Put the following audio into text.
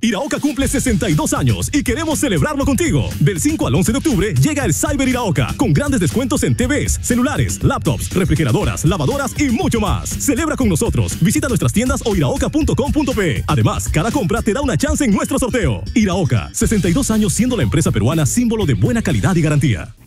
Iraoka cumple 62 años y queremos celebrarlo contigo. Del 5 al 11 de octubre llega el Cyber Iraoka con grandes descuentos en TVs, celulares, laptops, refrigeradoras, lavadoras y mucho más. Celebra con nosotros. Visita nuestras tiendas o iraoka.com.pe. Además, cada compra te da una chance en nuestro sorteo. Iraoka, 62 años siendo la empresa peruana símbolo de buena calidad y garantía.